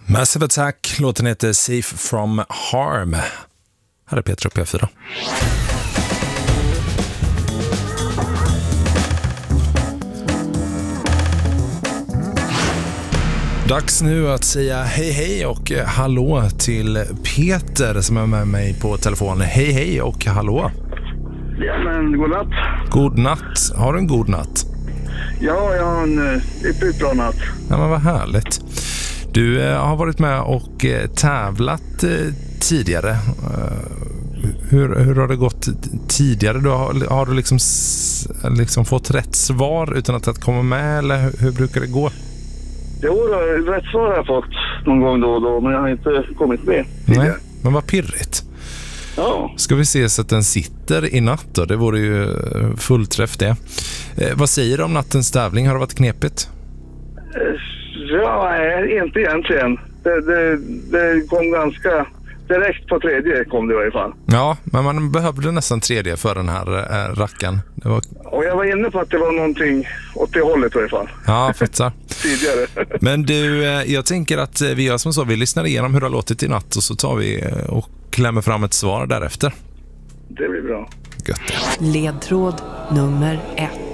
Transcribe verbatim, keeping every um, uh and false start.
Massive Attack, låten heter Safe from Harm. Här är Petra P fyra. Dags nu att säga hej hej och hallå till Peter som är med mig på telefonen. Hej hej och hallå. Ja, men god natt. God natt. Har du en god natt? Ja, jag har en riktigt bra natt. Ja, men vad härligt. Du eh, har varit med och eh, tävlat eh, tidigare. Uh, hur, hur har det gått tidigare? Du har, har du liksom, liksom fått rätt svar utan att, att komma med, eller hur, hur brukar det gå? Jo, rätt svar har jag fått någon gång då och då, men jag har inte kommit med tidigare. Nej, men vad pirrigt. Ja. Ska vi se så att den sitter i natt då? Det vore ju fullträff det. Eh, vad säger du om nattens tävling? Har det varit knepigt? Ja, nej, inte egentligen. Det, det, det kom ganska direkt på tredje kom det i varje fall. Ja, men man behövde nästan tredje för den här äh, racken. Det var... Och jag var inne på att det var någonting åt det hållet i varje fall. Ja, fattar. Tidigare. Men du, jag tänker att vi gör som så. Vi lyssnar igenom hur det har låtit i natt och så tar vi och klämmer fram ett svar därefter. Det blir bra. Gött. Ledtråd nummer ett.